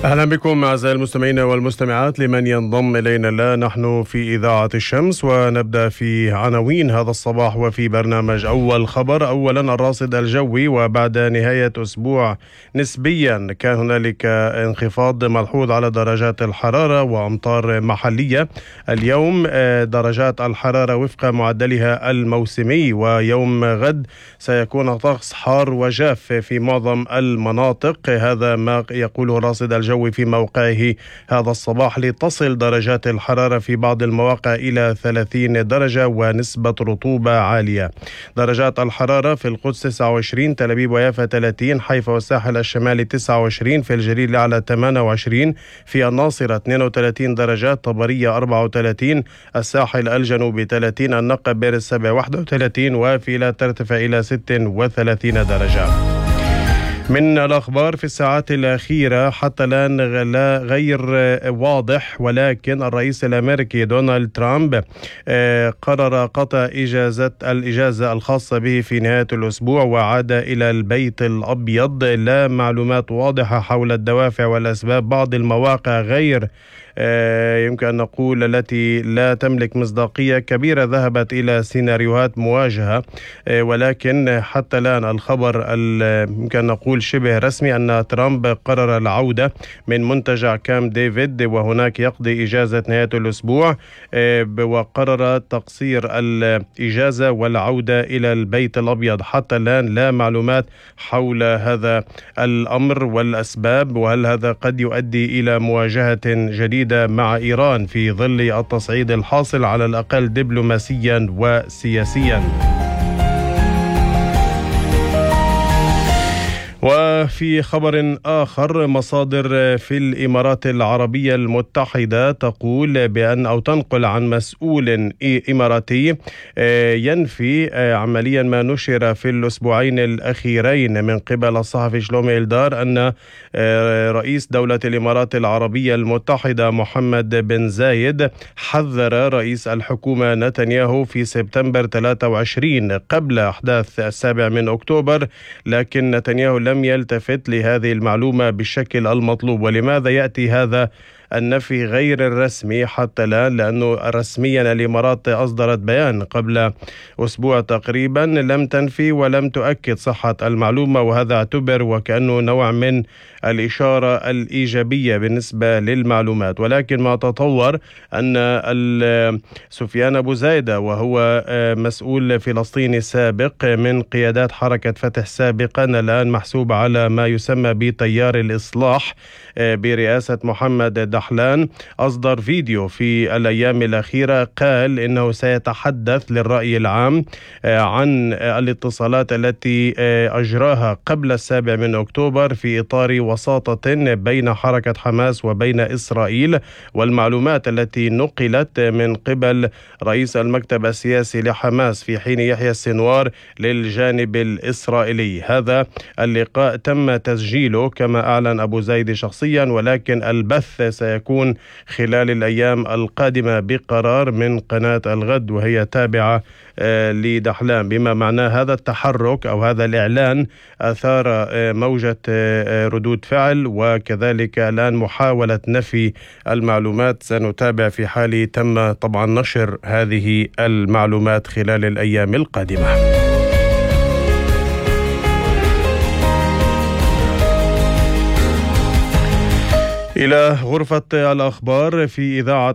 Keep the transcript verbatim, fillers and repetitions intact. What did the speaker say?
أهلا بكم أعزائي المستمعين والمستمعات. لمن ينضم إلينا لا نحن في إذاعة الشمس، ونبدأ في عناوين هذا الصباح وفي برنامج أول خبر. أولا الراصد الجوي، وبعد نهاية أسبوع نسبيا كان هنالك انخفاض ملحوظ على درجات الحرارة وأمطار محلية. اليوم درجات الحرارة وفق معدلها الموسمي، ويوم غد سيكون طقس حار وجاف في معظم المناطق. هذا ما يقوله الراصد الجوي في موقعه هذا الصباح، لتصل درجات الحرارة في بعض المواقع إلى ثلاثين درجة ونسبة رطوبة عالية. درجات الحرارة في القدس تسعة وعشرين، تل أبيب ويافا ثلاثين، حيفا والساحل الشمالي تسعة وعشرين، في الجليل الأعلى ثمانية وعشرين، في الناصرة اثنين وثلاثين درجة، طبرية أربعة وثلاثين، الساحل الجنوبي ثلاثين، النقب بئر السبع واحد وثلاثين، وفيلا ترتفع إلى ستة وثلاثين درجة. من الأخبار في الساعات الأخيرة حتى الآن لا غير واضح، ولكن الرئيس الأمريكي دونالد ترامب قرر قطع إجازة الإجازة الخاصة به في نهاية الأسبوع وعاد إلى البيت الأبيض. لا معلومات واضحة حول الدوافع والأسباب. بعض المواقع غير يمكن أن نقول التي لا تملك مصداقية كبيرة ذهبت إلى سيناريوهات مواجهة، ولكن حتى الآن الخبر يمكن أن نقول شبه رسمي أن ترامب قرر العودة من منتجع كامب ديفيد، وهناك يقضي إجازة نهاية الأسبوع، وقرر تقصير الإجازة والعودة إلى البيت الأبيض. حتى الآن لا معلومات حول هذا الأمر والأسباب، وهل هذا قد يؤدي إلى مواجهة جديدة مع إيران في ظل التصعيد الحاصل على الأقل دبلوماسيا وسياسيا. وفي خبر آخر، مصادر في الإمارات العربية المتحدة تقول بأن أو تنقل عن مسؤول إماراتي ينفي عمليا ما نشر في الأسبوعين الأخيرين من قبل الصحفي شلومي إلدار أن رئيس دولة الإمارات العربية المتحدة محمد بن زايد حذر رئيس الحكومة نتنياهو في سبتمبر ثلاثة وعشرين قبل أحداث السابع من أكتوبر، لكن نتنياهو لم يلتفت لهذه المعلومة بالشكل المطلوب. ولماذا يأتي هذا النفي غير الرسمي حتى الآن؟ لأنه رسميا الإمارات أصدرت بيان قبل أسبوع تقريبا لم تنفي ولم تؤكد صحة المعلومة، وهذا اعتبر وكأنه نوع من الإشارة الإيجابية بالنسبة للمعلومات. ولكن ما تطور أن سفيان أبو زايدة، وهو مسؤول فلسطيني سابق من قيادات حركة فتح سابقا، الآن محسوب على ما يسمى بتيار الإصلاح برئاسة محمد دحلان، أصدر فيديو في الأيام الأخيرة قال إنه سيتحدث للرأي العام عن الاتصالات التي أجراها قبل السابع من أكتوبر في إطار وساطة بين حركة حماس وبين إسرائيل، والمعلومات التي نقلت من قبل رئيس المكتب السياسي لحماس في حين يحيى السنوار للجانب الإسرائيلي. هذا اللقاء تم تسجيله كما أعلن أبو زايد شخصيا، ولكن البث سيكون خلال الأيام القادمة بقرار من قناة الغد، وهي تابعة لدحلان، بما معناه هذا التحرك أو هذا الإعلان أثار موجة ردود فعل، وكذلك الآن محاولة نفي المعلومات. سنتابع في حال تم طبعا نشر هذه المعلومات خلال الأيام القادمة. إلى غرفة الأخبار في إذاعة